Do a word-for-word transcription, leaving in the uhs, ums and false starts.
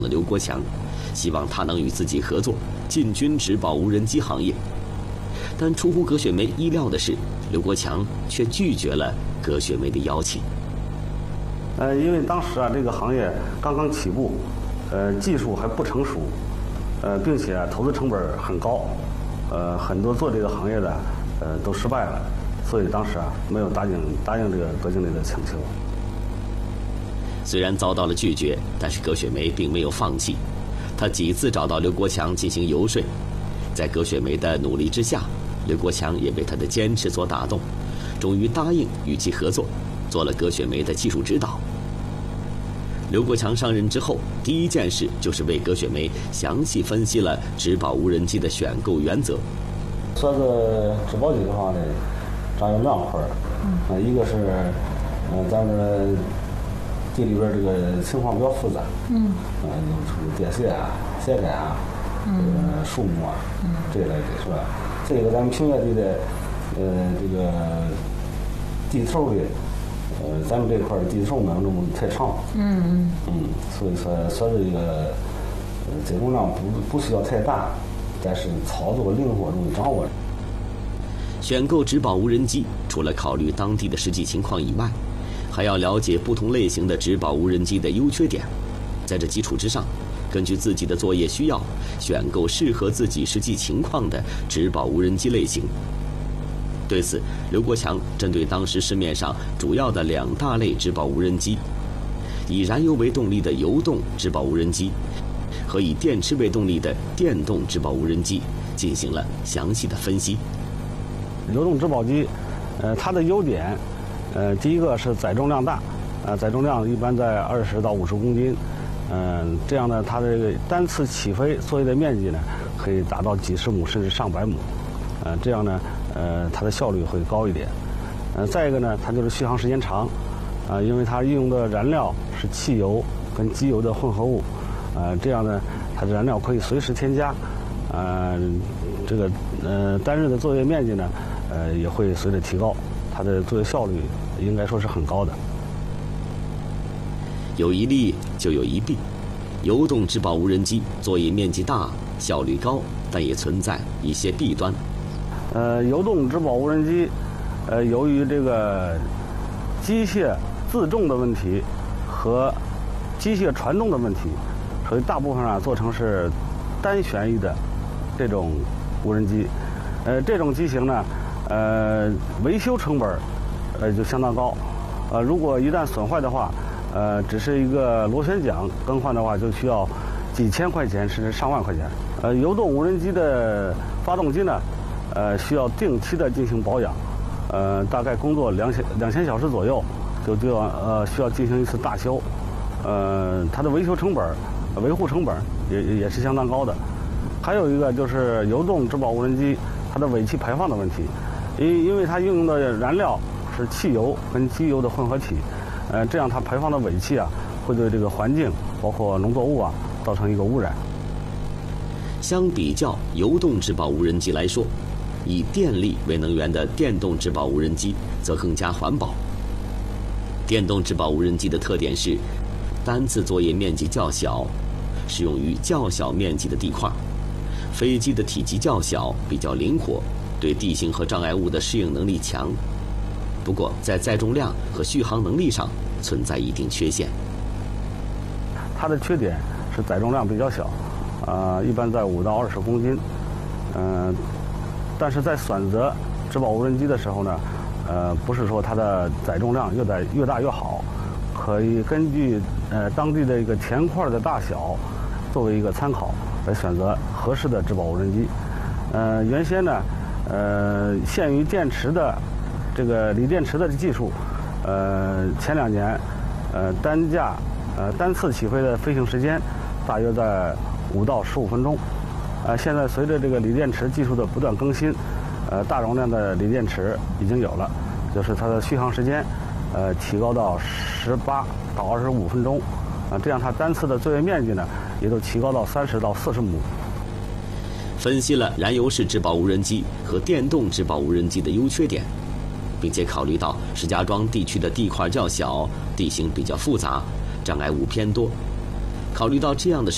的刘国强，希望他能与自己合作，进军植保无人机行业。但出乎葛雪梅意料的是，刘国强却拒绝了葛雪梅的邀请。 呃，因为当时啊，这个行业刚刚起步，呃，技术还不成熟，呃，并且啊，投资成本很高，呃，很多做这个行业的，呃，都失败了，所以当时啊，没有答应答应这个葛经理的请求。 虽然遭到了拒绝，但是葛雪梅并没有放弃，她几次找到刘国强进行游说，在葛雪梅的努力之下，刘国强也被她的坚持所打动，终于答应与其合作，做了葛雪梅的技术指导。刘国强上任之后，第一件事就是为葛雪梅详细分析了植保无人机的选购原则。 说是植保机的话呢，咱有两块儿，呃，一个是，呃，咱这地里边这个情况比较复杂，嗯，呃，有电线啊、线杆啊，嗯，呃，树木啊，嗯，这类的是吧？这个咱们平原地的，呃，这个地头的。呃，咱们这块儿地头没有那么太长，嗯嗯，嗯，所以说说这个呃载重量不不需要太大，但是操作灵活容易掌握。 选购植保无人机，除了考虑当地的实际情况以外，还要了解不同类型的植保无人机的优缺点，在这基础之上，根据自己的作业需要，选购适合自己实际情况的植保无人机类型。对此，刘国强针对当时市面上主要的两大类植保无人机，以燃油为动力的油动植保无人机和以电池为动力的电动植保无人机进行了详细的分析。 油动植保机，呃，它的优点，呃，第一个是载重量大，呃，载重量一般在二十到五十公斤，嗯、呃，这样呢，它的这个单次起飞作业的面积呢，可以达到几十亩甚至上百亩，呃，这样呢。呃，它的效率会高一点。呃，再一个呢，它就是续航时间长，啊、呃，因为它运用的燃料是汽油跟机油的混合物，呃，这样呢，它的燃料可以随时添加，呃，这个呃单日的作业面积呢，呃也会随着提高，它的作业效率应该说是很高的。 有一利就有一弊，油动植保无人机作业面积大，效率高，但也存在一些弊端。 呃，油动植保无人机，呃，由于这个机械自重的问题和机械传动的问题，所以大部分啊做成是单旋翼的这种无人机。呃，这种机型呢，呃，维修成本呃就相当高。呃，如果一旦损坏的话，呃，只是一个螺旋桨更换的话，就需要几千块钱甚至上万块钱。呃，油动无人机的发动机呢？呃，需要定期的进行保养，呃，大概工作两千两千小时左右，就就要呃需要进行一次大修，呃，它的维修成本、维护成本也也是相当高的。还有一个就是油动植保无人机它的尾气排放的问题，因因为它运用的燃料是汽油跟机油的混合体，呃，这样它排放的尾气啊，会对这个环境包括农作物啊造成一个污染。 相比较油动植保无人机来说，以电力为能源的电动植保无人机则更加环保。电动植保无人机的特点是，单次作业面积较小，适用于较小面积的地块，飞机的体积较小，比较灵活，对地形和障碍物的适应能力强。不过，在载重量和续航能力上存在一定缺陷。 它的缺点是载重量比较小，啊、呃，一般在五到二十公斤，嗯、呃。但是在选择植保无人机的时候呢，呃，不是说它的载重量越大越大越好，可以根据呃当地的一个田块的大小作为一个参考来选择合适的植保无人机。呃，原先呢，呃，限于电池的这个锂电池的技术，呃，前两年，呃，单架呃单次起飞的飞行时间大约在五到十五分钟。呃，现在随着这个锂电池技术的不断更新，呃，大容量的锂电池已经有了，就是它的续航时间，呃，提高到十八到二十五分钟，啊、呃，这样它单次的作业面积呢，也都提高到三十到四十亩。 分析了燃油式植保无人机和电动植保无人机的优缺点，并且考虑到石家庄地区的地块较小，地形比较复杂，障碍物偏多，考虑到这样的